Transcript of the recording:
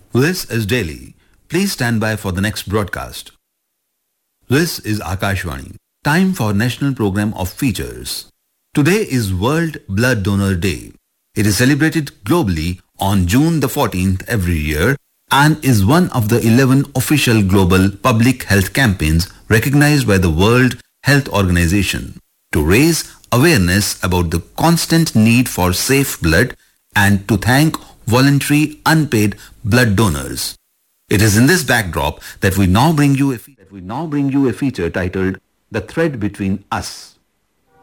This is Delhi. Please stand by for the next broadcast. This is Akashvani. Time for National Program of Features. Today is World Blood Donor Day. It is celebrated globally on June the 14th every year and is one of the 11 official global public health campaigns recognized by the World Health Organization to raise awareness about the constant need for safe blood and to thank voluntary unpaid blood donors. It is in this backdrop that we now bring you a feature titled The Thread Between Us.